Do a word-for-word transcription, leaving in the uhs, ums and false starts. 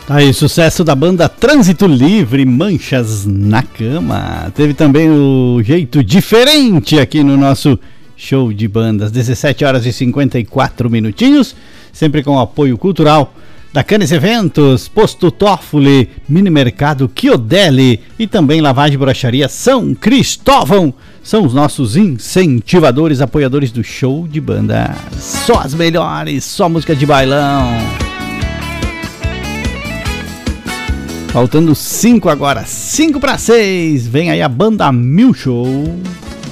Aí, sucesso da banda Trânsito Livre, Manchas na Cama. Teve também o Jeito Diferente aqui no nosso show de bandas, dezessete horas e cinquenta e quatro minutinhos, sempre com apoio cultural da Canes Eventos, Posto Toffoli, Mini Mercado Chiodelli e também Lavagem e Brocharia São Cristóvão. São os nossos incentivadores, apoiadores do show de banda. Só as melhores, só música de bailão. Faltando cinco agora, cinco para seis. Vem aí a banda Mil Show.